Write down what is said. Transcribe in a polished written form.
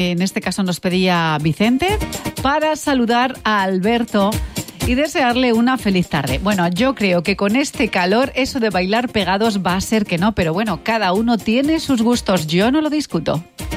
En este caso nos pedía Vicente para saludar a Alberto y desearle una feliz tarde. Bueno, yo creo que con este calor eso de bailar pegados va a ser que no, pero bueno, cada uno tiene sus gustos, yo no lo discuto.